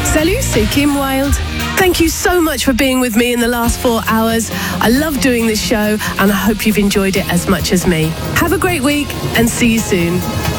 Salut, c'est Kim Wilde. Thank you so much for being with me in the last 4 hours. I love doing this show and I hope you've enjoyed it as much as me. Have a great week and see you soon.